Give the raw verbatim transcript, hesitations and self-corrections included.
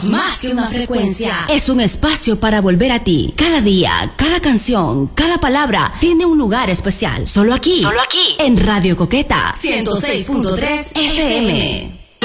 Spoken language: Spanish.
Más que una frecuencia, es un espacio para volver a ti. Cada día, cada canción, cada palabra tiene un lugar especial. Solo aquí, Solo aquí, en Radio Coqueta ciento seis punto tres F M.